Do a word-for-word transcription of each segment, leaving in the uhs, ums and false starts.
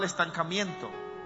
estancamiento.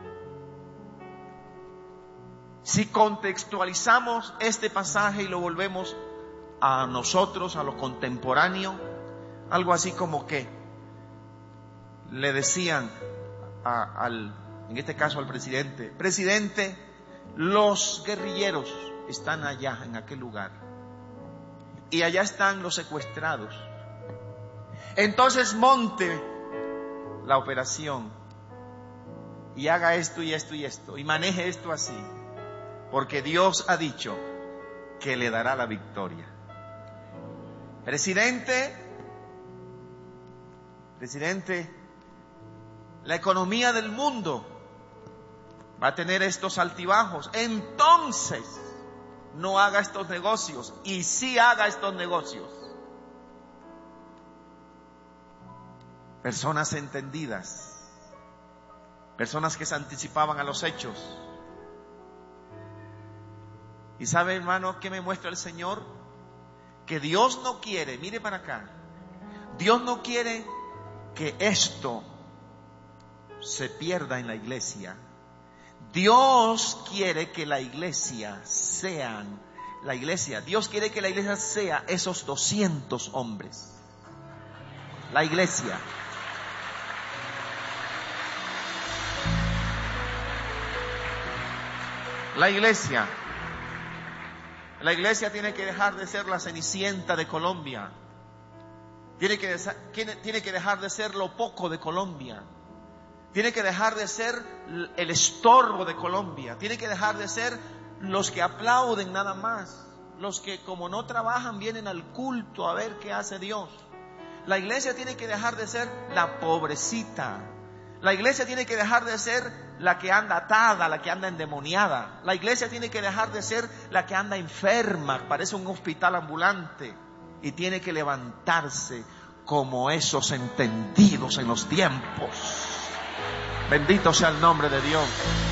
Si contextualizamos este pasaje y lo volvemos a nosotros, a lo contemporáneo, algo así como que le decían a, al, en este caso al presidente: presidente, los guerrilleros están allá en aquel lugar y allá están los secuestrados. Entonces monte la operación y haga esto y esto y esto y maneje esto así, porque Dios ha dicho que le dará la victoria. Presidente, presidente, la economía del mundo va a tener estos altibajos, entonces no haga estos negocios, y sí haga estos negocios. Personas entendidas, personas que se anticipaban a los hechos. ¿Y sabe, hermano, qué me muestra el Señor? Que Dios no quiere, mire para acá, Dios no quiere que esto se pierda en la iglesia. Dios quiere que la iglesia sean, la iglesia, Dios quiere que la iglesia sea esos doscientos hombres. La iglesia. La iglesia. La iglesia tiene que dejar de ser la Cenicienta de Colombia. Tiene que, tiene, tiene que dejar de ser lo poco de Colombia. Tiene que dejar de ser el estorbo de Colombia. Tiene que dejar de ser los que aplauden nada más. Los que, como no trabajan, vienen al culto a ver qué hace Dios. La iglesia tiene que dejar de ser la pobrecita. La iglesia tiene que dejar de ser la que anda atada, la que anda endemoniada. La iglesia tiene que dejar de ser la que anda enferma, parece un hospital ambulante. Y tiene que levantarse como esos entendidos en los tiempos. Bendito sea el nombre de Dios.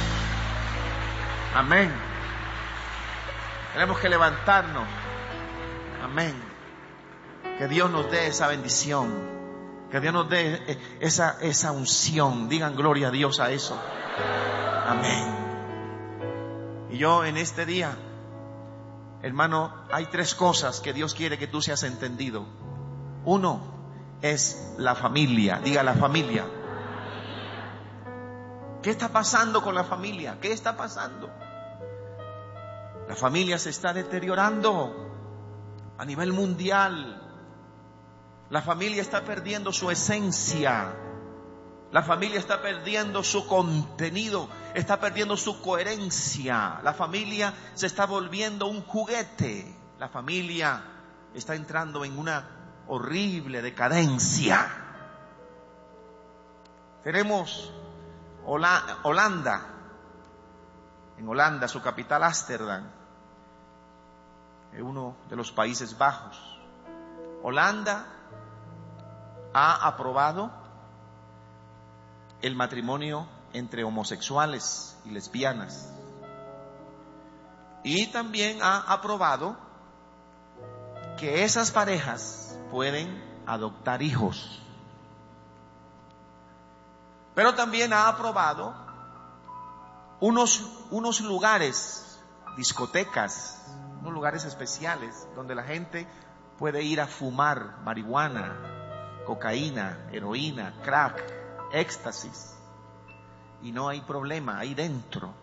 Amén. Tenemos que levantarnos. Amén. Que Dios nos dé esa bendición. Que Dios nos dé esa, esa unción. Digan gloria a Dios a eso. Amén. Y yo en este día, hermano, hay tres cosas que Dios quiere que tú seas entendido. Uno es la familia. Diga la familia. ¿Qué está pasando con la familia? ¿Qué está pasando? La familia se está deteriorando a nivel mundial. La familia está perdiendo su esencia. La familia está perdiendo su contenido, está perdiendo su coherencia. La familia se está volviendo un juguete. La familia está entrando en una horrible decadencia. Tenemos Holanda. En Holanda, su capital Ámsterdam, uno de los Países Bajos. Holanda ha aprobado el matrimonio entre homosexuales y lesbianas. Y también ha aprobado que esas parejas pueden adoptar hijos. Pero también ha aprobado unos, unos lugares, discotecas, unos lugares especiales donde la gente puede ir a fumar marihuana, cocaína, heroína, crack, éxtasis, y no hay problema ahí dentro.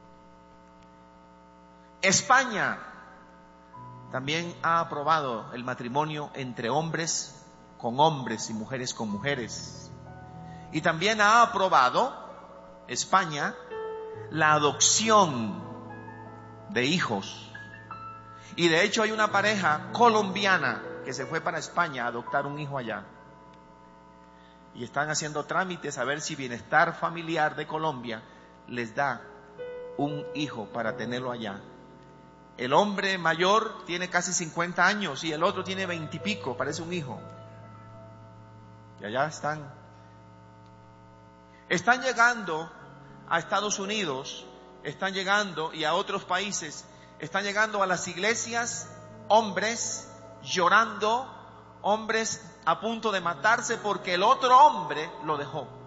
España también ha aprobado el matrimonio entre hombres con hombres y mujeres con mujeres. Y también ha aprobado España la adopción de hijos. Y de hecho hay una pareja colombiana que se fue para España a adoptar un hijo allá. Y están haciendo trámites a ver si Bienestar Familiar de Colombia les da un hijo para tenerlo allá. El hombre mayor tiene casi cincuenta años y el otro tiene veinte y pico, parece un hijo. Y allá están. Están llegando a Estados Unidos, están llegando y a otros países, están llegando a las iglesias hombres llorando, hombres a punto de matarse porque el otro hombre lo dejó.